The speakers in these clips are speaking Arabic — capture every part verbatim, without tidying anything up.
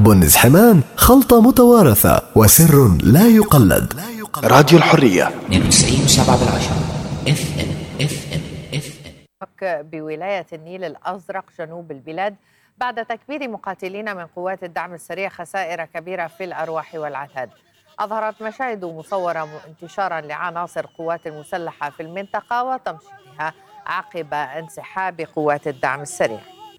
بن زحمان خلطة متوارثة وسر لا يقلد. راديو الحرية اثنين وتسعين وسبعة بالعشرة اف ام اف ام اف ام. بولاية النيل الأزرق جنوب البلاد بعد تكبير مقاتلين من قوات الدعم السريع خسائر كبيرة في الأرواح والعتاد. أظهرت مشاهد مصورة انتشارا لعناصر قوات المسلحة في المنطقة وتمشيطها عقب انسحاب قوات الدعم السريع.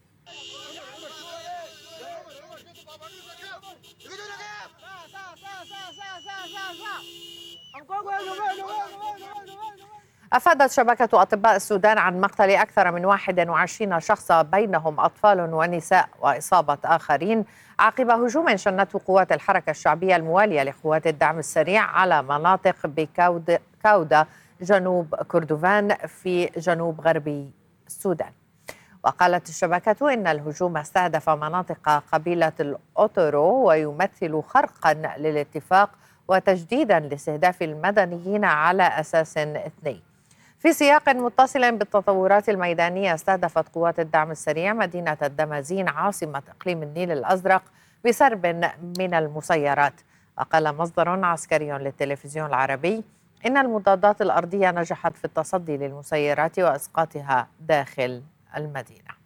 أفادت شبكة أطباء السودان عن مقتل أكثر من واحد وعشرين شخصا بينهم أطفال ونساء وإصابة آخرين عقب هجوم شنته قوات الحركة الشعبية الموالية لقوات الدعم السريع على مناطق بكاودة جنوب كردفان في جنوب غربي السودان. وقالت الشبكة إن الهجوم استهدف مناطق قبيلة الأوتورو ويمثل خرقا للاتفاق وتجديدا لاستهداف المدنيين على أساس اثني. في سياق متصل بالتطورات الميدانية استهدفت قوات الدعم السريع مدينة الدمازين عاصمة إقليم النيل الأزرق بسرب من المسيرات. وقال مصدر عسكري للتلفزيون العربي إن المضادات الأرضية نجحت في التصدي للمسيرات وإسقاطها داخل المدينة.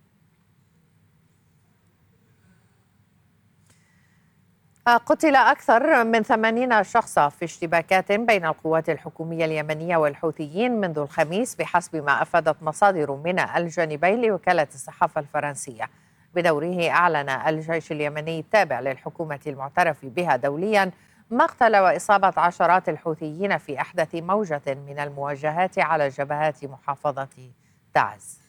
قتل أكثر من ثمانين شخصا في اشتباكات بين القوات الحكومية اليمنية والحوثيين منذ الخميس بحسب ما أفادت مصادر من الجانبين لوكالة الصحافة الفرنسية. بدوره أعلن الجيش اليمني التابع للحكومة المعترف بها دوليا مقتل وإصابة عشرات الحوثيين في أحدث موجة من المواجهات على جبهات محافظة تعز.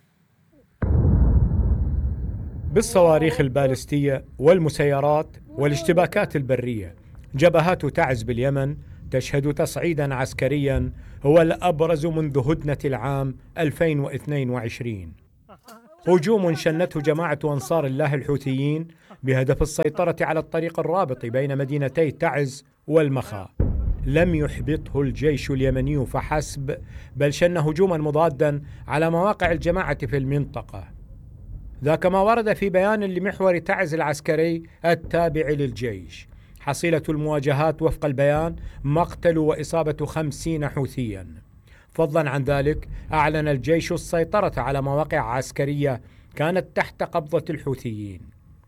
بالصواريخ البالستية والمسيرات والاشتباكات البرية، جبهات تعز باليمن تشهد تصعيدا عسكريا هو الأبرز منذ هدنة العام ألفين واثنين وعشرين. هجوم شنته جماعة أنصار الله الحوثيين بهدف السيطرة على الطريق الرابط بين مدينتي تعز والمخا لم يحبطه الجيش اليمني فحسب، بل شن هجوما مضادا على مواقع الجماعة في المنطقة. ذاك ما ورد في بيان لمحور تعز العسكري التابع للجيش. حصيلة المواجهات وفق البيان مقتل وإصابة خمسين حوثيا. فضلا عن ذلك أعلن الجيش السيطرة على مواقع عسكرية كانت تحت قبضة الحوثيين.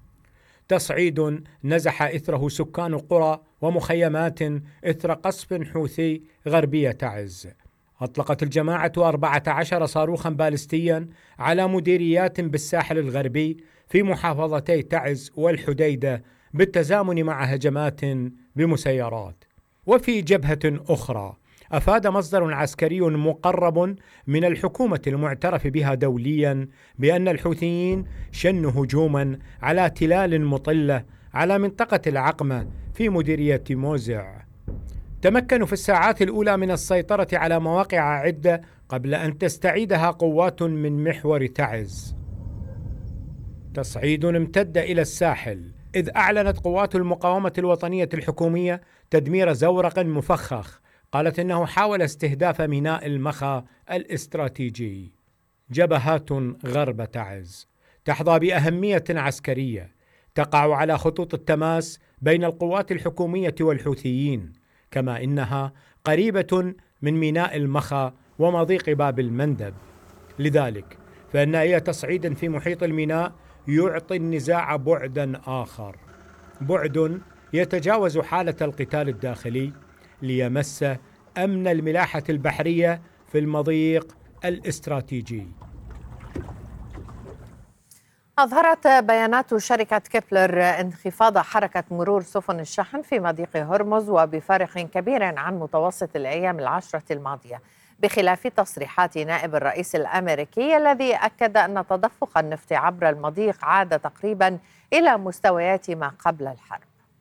تصعيد نزح إثره سكان قرى ومخيمات إثر قصف حوثي غربية تعز. أطلقت الجماعة أربعة عشر صاروخا بالستيا على مديريات بالساحل الغربي في محافظتي تعز والحديدة بالتزامن مع هجمات بمسيرات. وفي جبهة أخرى أفاد مصدر عسكري مقرب من الحكومة المعترف بها دوليا بأن الحوثيين شنوا هجوما على تلال مطلة على منطقة العقمة في مديرية موزع. تمكنوا في الساعات الأولى من السيطرة على مواقع عدة قبل أن تستعيدها قوات من محور تعز. تصعيد امتد إلى الساحل، إذ أعلنت قوات المقاومة الوطنية الحكومية تدمير زورق مفخخ قالت إنه حاول استهداف ميناء المخا الاستراتيجي. جبهات غرب تعز تحظى بأهمية عسكرية تقع على خطوط التماس بين القوات الحكومية والحوثيين، كما إنها قريبة من ميناء المخا ومضيق باب المندب. لذلك فإن أي تصعيد في محيط الميناء يعطي النزاع بعدا آخر، بعد يتجاوز حالة القتال الداخلي ليمس أمن الملاحة البحرية في المضيق الاستراتيجي. أظهرت بيانات شركة كيبلر انخفاض حركة مرور سفن الشحن في مضيق هرمز وبفارق كبير عن متوسط الأيام العشرة الماضية، بخلاف تصريحات نائب الرئيس الأمريكي الذي أكد أن تدفق النفط عبر المضيق عاد تقريبا إلى مستويات ما قبل الحرب.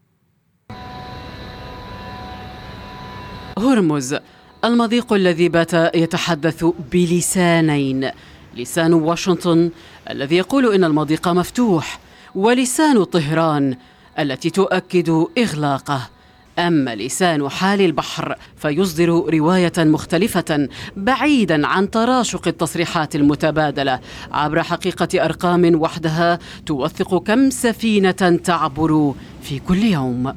هرمز، المضيق الذي بات يتحدث بلسانين، لسان واشنطن الذي يقول إن المضيق مفتوح، ولسان طهران التي تؤكد إغلاقه. أما لسان حال البحر فيصدر رواية مختلفة بعيدا عن تراشق التصريحات المتبادلة عبر حقيقة أرقام وحدها توثق كم سفينة تعبر في كل يوم.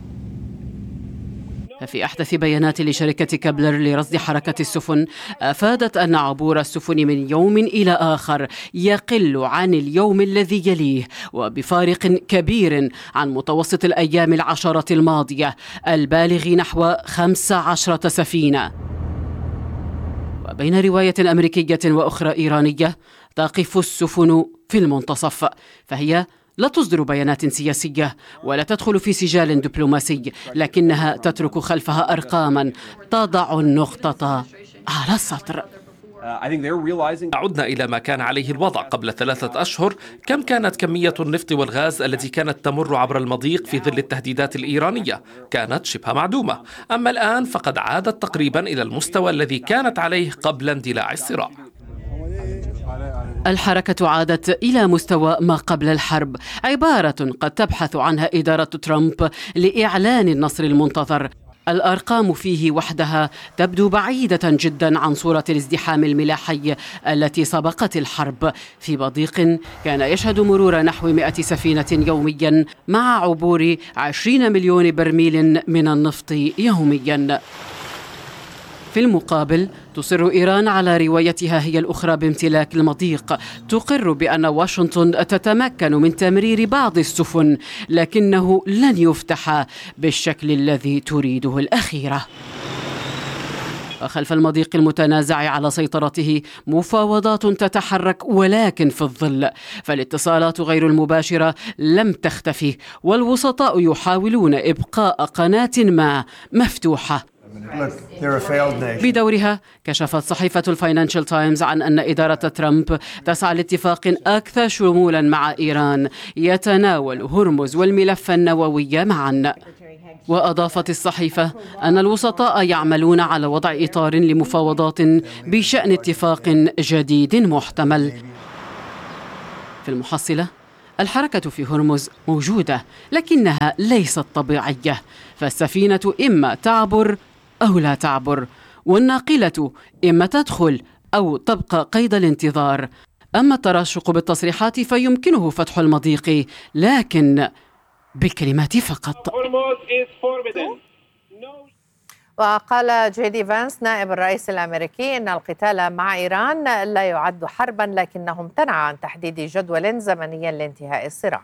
ففي أحدث بيانات لشركة كابلر لرصد حركة السفن أفادت أن عبور السفن من يوم إلى آخر يقل عن اليوم الذي يليه وبفارق كبير عن متوسط الأيام العشرة الماضية البالغ نحو خمس عشرة سفينة. وبين رواية أمريكية وأخرى إيرانية تقف السفن في المنتصف، فهي لا تصدر بيانات سياسية ولا تدخل في سجال دبلوماسي، لكنها تترك خلفها أرقاما تضع النقطة على السطر. عدنا إلى ما كان عليه الوضع قبل ثلاثة أشهر. كم كانت كمية النفط والغاز التي كانت تمر عبر المضيق في ظل التهديدات الإيرانية؟ كانت شبه معدومة. أما الآن فقد عادت تقريبا إلى المستوى الذي كانت عليه قبل اندلاع الصراع. الحركة عادت إلى مستوى ما قبل الحرب، عبارة قد تبحث عنها إدارة ترامب لإعلان النصر المنتظر. الأرقام فيه وحدها تبدو بعيدة جدا عن صورة الازدحام الملاحي التي سبقت الحرب في مضيق كان يشهد مرور نحو مئة سفينة يوميا مع عبور عشرين مليون برميل من النفط يوميا. في المقابل تصر إيران على روايتها هي الأخرى بامتلاك المضيق، تقر بأن واشنطن تتمكن من تمرير بعض السفن لكنه لن يفتح بالشكل الذي تريده الأخيرة. وخلف المضيق المتنازع على سيطرته مفاوضات تتحرك ولكن في الظل، فالاتصالات غير المباشرة لم تختفي والوسطاء يحاولون إبقاء قناة ما مفتوحة. بدورها كشفت صحيفة الفاينانشال تايمز عن أن إدارة ترامب تسعى لاتفاق أكثر شمولا مع إيران يتناول هرمز والملف النووي معا. وأضافت الصحيفة أن الوسطاء يعملون على وضع إطار لمفاوضات بشأن اتفاق جديد محتمل. في المحصلة الحركة في هرمز موجودة لكنها ليست طبيعية، فالسفينة إما تعبر أو لا تعبر، والناقلة إما تدخل أو تبقى قيد الانتظار. أما التراشق بالتصريحات فيمكنه فتح المضيق لكن بالكلمات فقط. وقال جي دي فانس نائب الرئيس الأمريكي إن القتال مع إيران لا يعد حربا لكنه امتنع عن تحديد جدول زمني لانتهاء الصراع.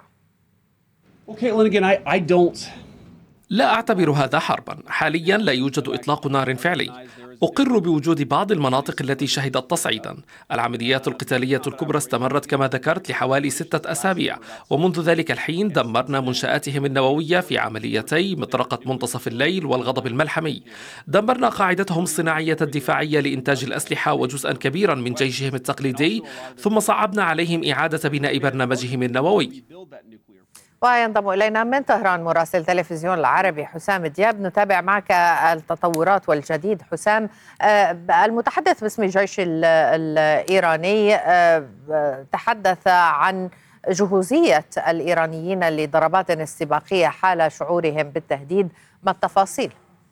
لا أعتبر هذا حربا. حاليا لا يوجد إطلاق نار فعلي. أقر بوجود بعض المناطق التي شهدت تصعيدا. العمليات القتالية الكبرى استمرت كما ذكرت لحوالي ستة أسابيع، ومنذ ذلك الحين دمرنا منشآتهم النووية في عمليتي مطرقة منتصف الليل والغضب الملحمي. دمرنا قاعدتهم الصناعية الدفاعية لإنتاج الأسلحة وجزءا كبيرا من جيشهم التقليدي، ثم صعبنا عليهم إعادة بناء برنامجهم النووي. وينضم إلينا من طهران مراسل تلفزيون العربي حسام دياب. نتابع معك التطورات والجديد. حسام، المتحدث باسم الجيش الإيراني تحدث عن جهوزية الإيرانيين لضربات استباقية حال شعورهم بالتهديد. ما التفاصيل؟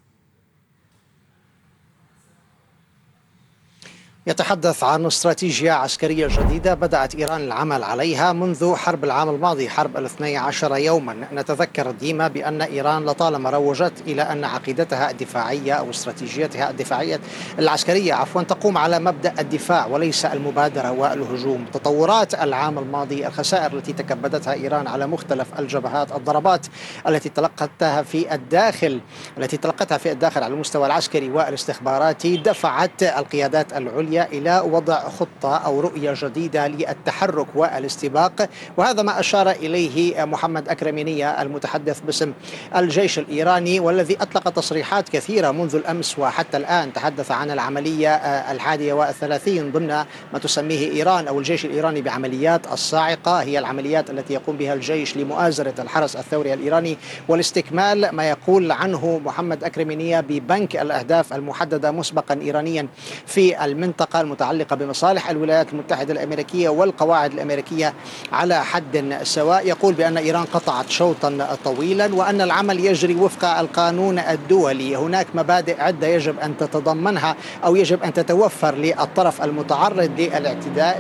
يتحدث عن استراتيجية عسكرية جديدة بدأت إيران العمل عليها منذ حرب العام الماضي، حرب الاثني عشر يوما. نتذكر ديما بأن إيران لطالما روجت إلى أن عقيدتها الدفاعية أو استراتيجيتها الدفاعية العسكرية عفوا تقوم على مبدأ الدفاع وليس المبادرة والهجوم. تطورات العام الماضي، الخسائر التي تكبدتها إيران على مختلف الجبهات، الضربات التي تلقتها في الداخل التي تلقتها في الداخل على المستوى العسكري والاستخباراتي، دفعت القيادات العليا إلى وضع خطة أو رؤية جديدة للتحرك والاستباق، وهذا ما أشار إليه محمد أكرمينية المتحدث باسم الجيش الإيراني، والذي أطلق تصريحات كثيرة منذ الأمس وحتى الآن. تحدث عن العملية الحادية والثلاثين ضمن ما تسميه إيران أو الجيش الإيراني بعمليات الصاعقة، هي العمليات التي يقوم بها الجيش لمؤازرة الحرس الثوري الإيراني والاستكمال ما يقول عنه محمد أكرمينية ببنك الأهداف المحددة مسبقا إيرانيا في المنطقة المنطقة المتعلقة بمصالح الولايات المتحدة الأمريكية والقواعد الأمريكية على حد سواء. يقول بأن إيران قطعت شوطا طويلا وأن العمل يجري وفق القانون الدولي. هناك مبادئ عدة يجب أن تتضمنها أو يجب أن تتوفر للطرف المتعرض للاعتداء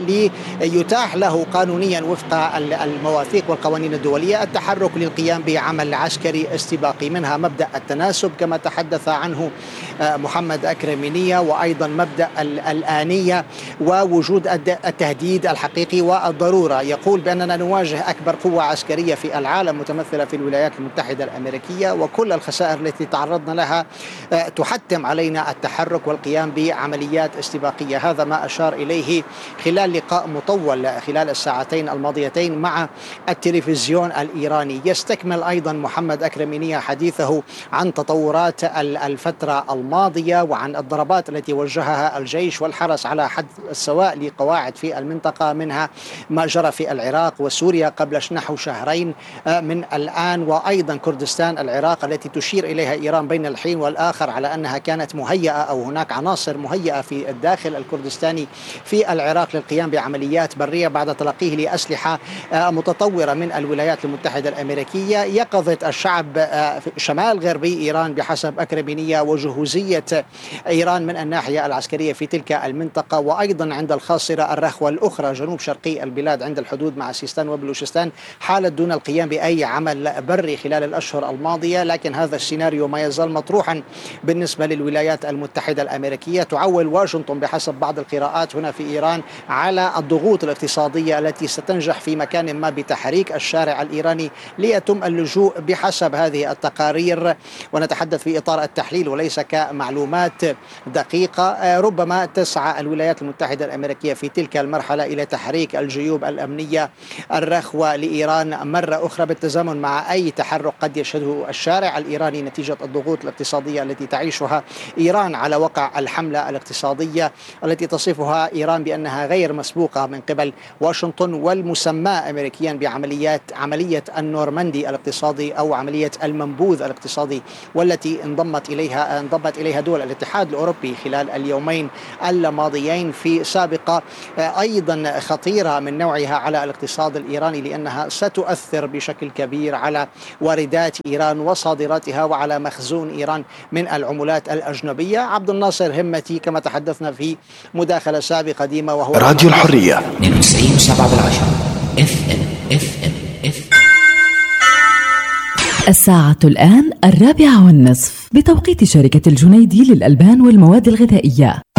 ليتاح له قانونيا وفق المواثيق والقوانين الدولية التحرك للقيام بعمل عسكري استباقي، منها مبدأ التناسب كما تحدث عنه محمد أكرمينية، وأيضا مبدأ الآنية ووجود التهديد الحقيقي والضرورة. يقول بأننا نواجه أكبر قوة عسكرية في العالم متمثلة في الولايات المتحدة الأمريكية، وكل الخسائر التي تعرضنا لها تحتم علينا التحرك والقيام بعمليات استباقية. هذا ما أشار إليه خلال لقاء مطول خلال الساعتين الماضيتين مع التلفزيون الإيراني. يستكمل أيضا محمد أكرمينية حديثه عن تطورات الفترة الماضية وعن الضربات التي وجهها الجيش والحرس على حد السواء لقواعد في المنطقة، منها ما جرى في العراق وسوريا قبل نحو شهرين من الآن، وأيضا كردستان العراق التي تشير إليها إيران بين الحين والآخر على أنها كانت مهيئة أو هناك عناصر مهيئة في الداخل الكردستاني في العراق للقيام بعمليات برية بعد تلقيه لأسلحة متطورة من الولايات المتحدة الأمريكية. يقظة الشعب في شمال غربي إيران بحسب أكرمينية وجهوزية إيران من الناحية العسكرية في تلك المنطقة، وأيضا عند الخاصرة الرخوة الأخرى جنوب شرقي البلاد عند الحدود مع سيستان وبلوشستان حالت دون القيام بأي عمل بري خلال الأشهر الماضية. لكن هذا السيناريو ما يزال مطروحا بالنسبة للولايات المتحدة الأمريكية. تعول واشنطن بحسب بعض القراءات هنا في إيران على الضغوط الاقتصادية التي ستنجح في مكان ما بتحريك الشارع الإيراني ليتم اللجوء بحسب هذه التقارير، ونتحدث في إطار التحليل وليس كمعلومات دقيقة. ربما تسعى الولايات المتحدة الأمريكية في تلك المرحلة إلى تحريك الجيوب الأمنية الرخوة لإيران مرة أخرى بالتزامن مع أي تحرك قد يشهده الشارع الإيراني نتيجة الضغوط الاقتصادية التي تعيشها إيران على وقع الحملة الاقتصادية التي تصفها إيران بأنها غير مسبوقة من قبل واشنطن والمسمى أمريكيا بعمليات عملية النورماندي الاقتصادي أو عملية المنبوذ الاقتصادي، والتي انضمت إليها انضمت إليها دول الاتحاد الأوروبي خلال اليومين الماضيين في سابقة أيضا خطيرة من نوعها على الاقتصاد الإيراني، لأنها ستؤثر بشكل كبير على واردات إيران وصادراتها وعلى مخزون إيران من العملات الأجنبية. عبد الناصر همتي كما تحدثنا في مداخلة سابقة ديما وهو راديو الحرية اثنين وتسعين فاصلة سبعة بالعشرة اف ام اف ام اف الساعة الآن الرابعة والنصف بتوقيت شركة الجنيدي للألبان والمواد الغذائية.